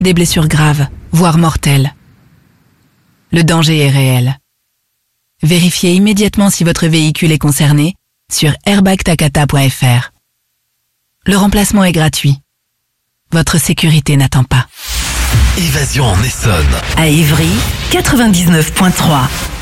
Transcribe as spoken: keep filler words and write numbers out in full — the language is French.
des blessures graves, voire mortelles. Le danger est réel. Vérifiez immédiatement si votre véhicule est concerné sur airbag takata point f r. Le remplacement est gratuit. Votre sécurité n'attend pas. Évasion en Essonne. À Évry, quatre-vingt-dix-neuf point trois.